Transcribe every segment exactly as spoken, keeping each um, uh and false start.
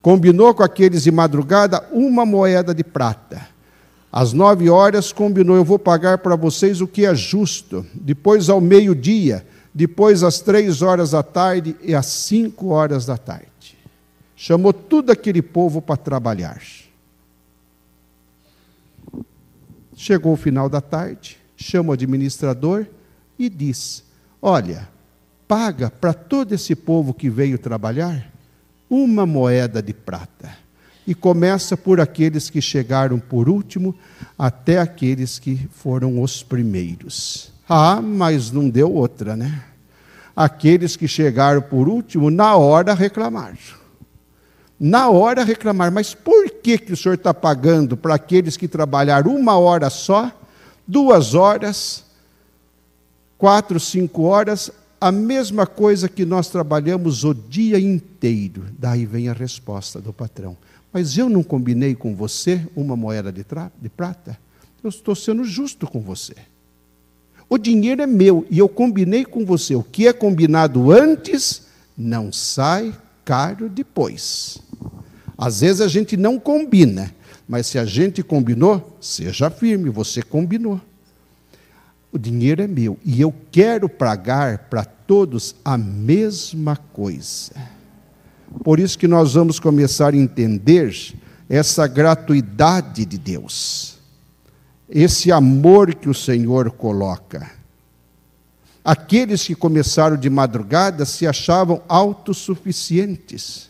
Combinou com aqueles de madrugada uma moeda de prata. Às nove horas combinou, eu vou pagar para vocês o que é justo. Depois ao meio-dia, depois às três horas da tarde e às cinco horas da tarde. Chamou todo aquele povo para trabalhar. Chegou o final da tarde, chama o administrador e diz, olha, paga para todo esse povo que veio trabalhar uma moeda de prata. E começa por aqueles que chegaram por último, até aqueles que foram os primeiros. Ah, mas não deu outra, né? Aqueles que chegaram por último, na hora reclamaram. Na hora reclamaram. Mas por que, que o senhor está pagando para aqueles que trabalharam uma hora só, duas horas, quatro, cinco horas, a mesma coisa que nós trabalhamos o dia inteiro? Daí vem a resposta do patrão. Mas eu não combinei com você uma moeda de, tra- de prata? Eu estou sendo justo com você. O dinheiro é meu e eu combinei com você. O que é combinado antes não sai caro depois. Às vezes a gente não combina, mas se a gente combinou, seja firme, você combinou. O dinheiro é meu e eu quero pagar para todos a mesma coisa. Por isso que nós vamos começar a entender essa gratuidade de Deus, esse amor que o Senhor coloca. Aqueles que começaram de madrugada se achavam autossuficientes.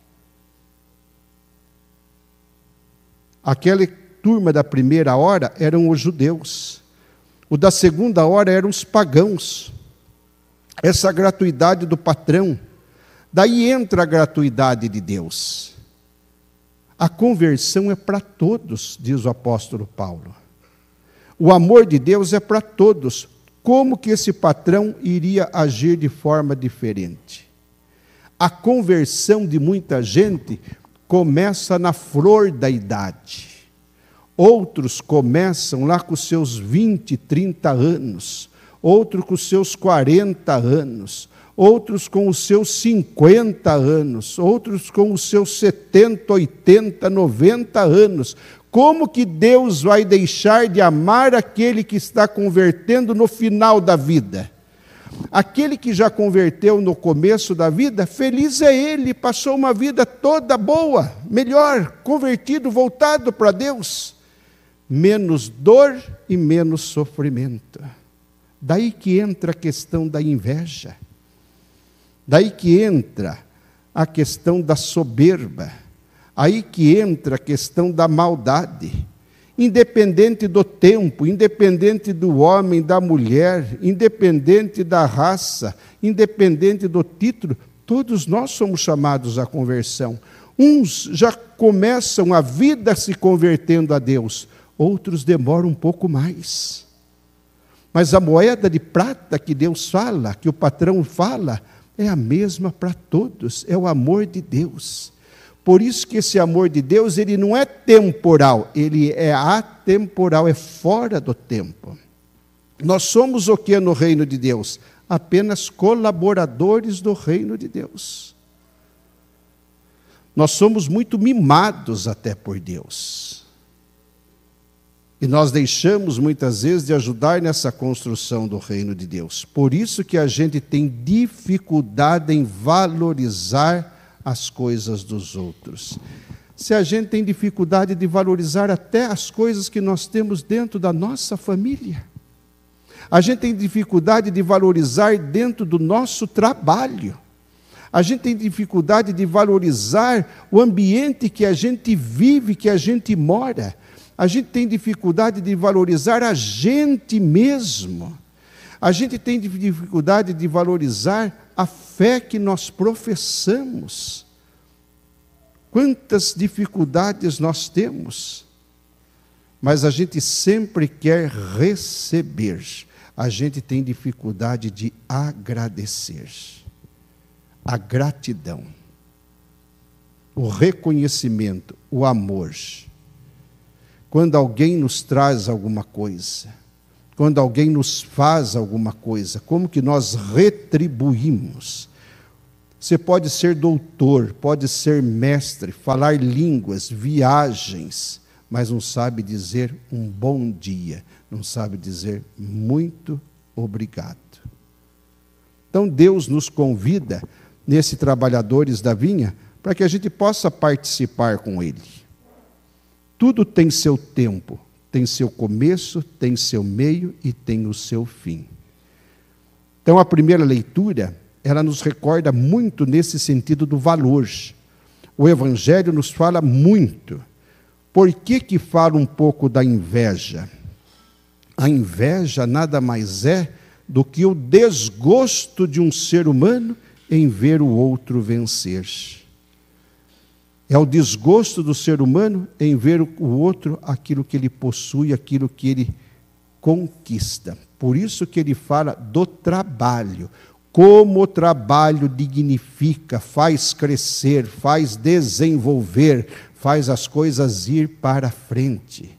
Aquela turma da primeira hora eram os judeus, o da segunda hora eram os pagãos. Essa gratuidade do patrão. Daí entra a gratuidade de Deus. A conversão é para todos, diz o apóstolo Paulo. O amor de Deus é para todos. Como que esse patrão iria agir de forma diferente? A conversão de muita gente começa na flor da idade. Outros começam lá com seus vinte, trinta anos. Outros com seus quarenta anos. Outros com os seus cinquenta anos, outros com os seus setenta, oitenta, noventa anos. Como que Deus vai deixar de amar aquele que está convertendo no final da vida? Aquele que já converteu no começo da vida, feliz é ele, passou uma vida toda boa, melhor, convertido, voltado para Deus. Menos dor e menos sofrimento. Daí que entra a questão da inveja. Daí que entra a questão da soberba, aí que entra a questão da maldade, independente do tempo, independente do homem, da mulher, independente da raça, independente do título, todos nós somos chamados à conversão. Uns já começam a vida se convertendo a Deus, outros demoram um pouco mais. Mas a moeda de prata que Deus fala, que o patrão fala, é a mesma para todos, é o amor de Deus. Por isso que esse amor de Deus, ele não é temporal, ele é atemporal, é fora do tempo. Nós somos o que no reino de Deus? Apenas colaboradores do reino de Deus. Nós somos muito mimados até por Deus. E nós deixamos muitas vezes de ajudar nessa construção do reino de Deus. Por isso que a gente tem dificuldade em valorizar as coisas dos outros. Se a gente tem dificuldade de valorizar até as coisas que nós temos dentro da nossa família. A gente tem dificuldade de valorizar dentro do nosso trabalho. A gente tem dificuldade de valorizar o ambiente que a gente vive, que a gente mora. A gente tem dificuldade de valorizar a gente mesmo. A gente tem dificuldade de valorizar a fé que nós professamos. Quantas dificuldades nós temos. Mas a gente sempre quer receber. A gente tem dificuldade de agradecer. A gratidão, o reconhecimento, o amor. Quando alguém nos traz alguma coisa, quando alguém nos faz alguma coisa, como que nós retribuímos? Você pode ser doutor, pode ser mestre, falar línguas, viagens, mas não sabe dizer um bom dia, não sabe dizer muito obrigado. Então Deus nos convida, nesse Trabalhadores da Vinha, para que a gente possa participar com Ele. Tudo tem seu tempo, tem seu começo, tem seu meio e tem o seu fim. Então a primeira leitura, ela nos recorda muito nesse sentido do valor. O Evangelho nos fala muito. Por que que fala um pouco da inveja? A inveja nada mais é do que o desgosto de um ser humano em ver o outro vencer. É o desgosto do ser humano em ver o outro aquilo que ele possui, aquilo que ele conquista. Por isso que ele fala do trabalho. Como o trabalho dignifica, faz crescer, faz desenvolver, faz as coisas ir para frente.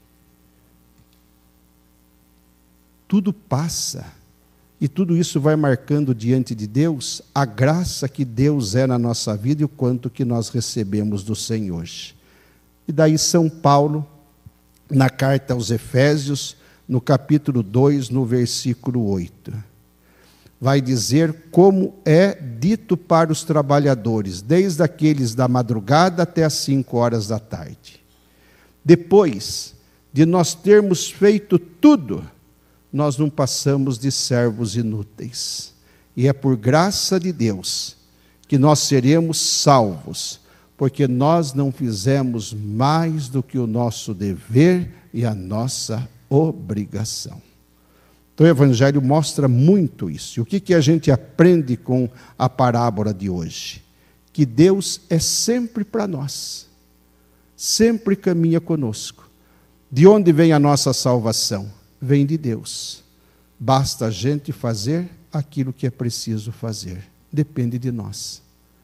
Tudo passa, e tudo isso vai marcando diante de Deus a graça que Deus é na nossa vida e o quanto que nós recebemos do Senhor. E daí São Paulo, na carta aos Efésios, no capítulo dois, no versículo oito, vai dizer como é dito para os trabalhadores, desde aqueles da madrugada até as cinco horas da tarde. Depois de nós termos feito tudo, nós não passamos de servos inúteis. E é por graça de Deus que nós seremos salvos, porque nós não fizemos mais do que o nosso dever e a nossa obrigação. Então o Evangelho mostra muito isso. E o que, que a gente aprende com a parábola de hoje? Que Deus é sempre para nós, sempre caminha conosco. De onde vem a nossa salvação? Vem de Deus. Basta a gente fazer aquilo que é preciso fazer. Depende de nós.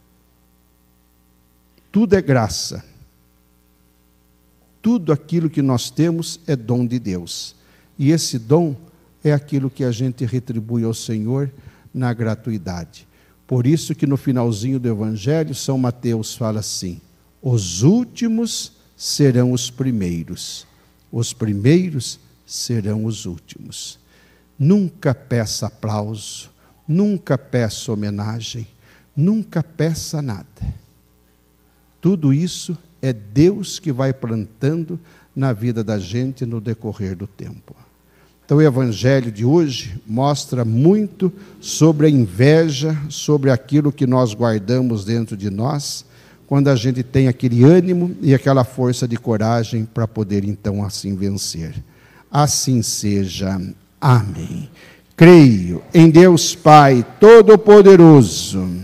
Tudo é graça. Tudo aquilo que nós temos é dom de Deus. E esse dom é aquilo que a gente retribui ao Senhor na gratuidade. Por isso que no finalzinho do Evangelho, São Mateus fala assim: os últimos serão os primeiros, os primeiros serão os últimos. Nunca peça aplauso, nunca peça homenagem, nunca peça nada. Tudo isso é Deus que vai plantando na vida da gente no decorrer do tempo. Então o Evangelho de hoje mostra muito sobre a inveja, sobre aquilo que nós guardamos dentro de nós, quando a gente tem aquele ânimo e aquela força de coragem para poder então assim vencer. Assim seja. Amém. Creio em Deus Pai Todo-Poderoso,